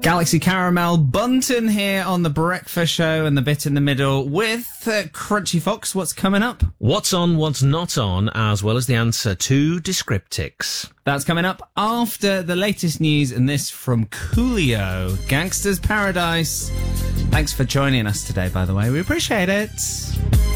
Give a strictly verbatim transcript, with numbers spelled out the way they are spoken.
Galaxy Caramel Bunton here on The Breakfast Show and the bit in the middle with uh, Crunchy Fox. What's coming up? What's on, what's not on, as well as the answer to Descriptics. That's coming up after the latest news, and this from Coolio, Gangster's Paradise. Thanks for joining us today, by the way. We appreciate it.